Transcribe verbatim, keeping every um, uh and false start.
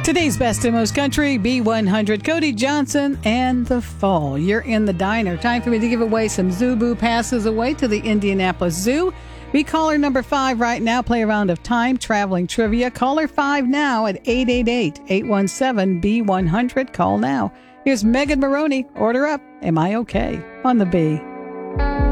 Today's best and most country, B one hundred, Cody Johnson and The Fall. You're in the diner. Time for me to give away some Zubu passes away to the Indianapolis Zoo. Be caller number five right now. Play a round of time traveling trivia. Caller five now at eight eight eight, eight one seven, B one hundred. Call now. Here's Megan Maroney. Order up. Am I okay? On the B.